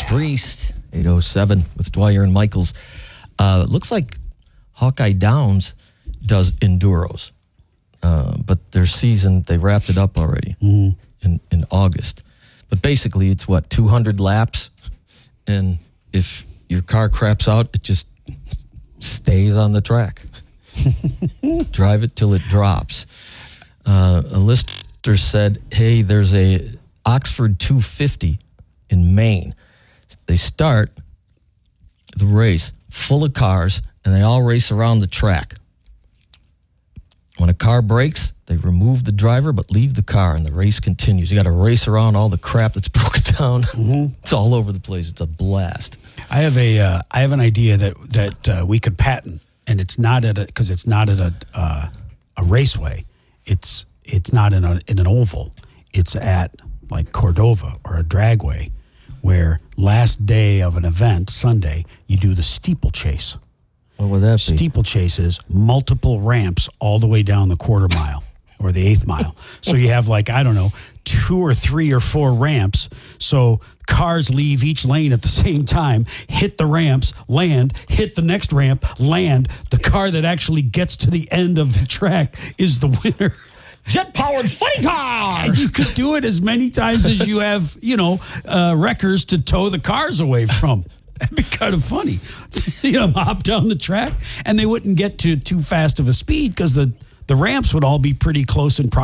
Greased, 8:07 with Dwyer and Michaels. Looks like Hawkeye Downs does enduros, but their season, they wrapped it up already in August. But basically, it's 200 laps, and if your car craps out, it just stays on the track. Drive it till it drops. A listener said, hey, there's a Oxford 250 in Maine. They start the race full of cars, and they all race around the track. When a car breaks, they remove the driver but leave the car, and the race continues. You got to race around all the crap that's broken down. It's all over the place. It's a blast. I have an idea that we could patent, and it's not at a raceway. It's not in an oval. It's at like Cordova or a dragway, where last day of an event, Sunday, you do the steeplechase. What would that be? Steeplechase is multiple ramps all the way down the quarter mile or the eighth mile. So you have 2 or 3 or 4 ramps. So cars leave each lane at the same time, hit the ramps, land, hit the next ramp, land. The car that actually gets to the end of the track is the winner. Jet-powered funny cars! And you could do it as many times as you have, wreckers to tow the cars away from. That'd be kind of funny. See them hop down the track, and they wouldn't get to too fast of a speed because the ramps would all be pretty close in proximity.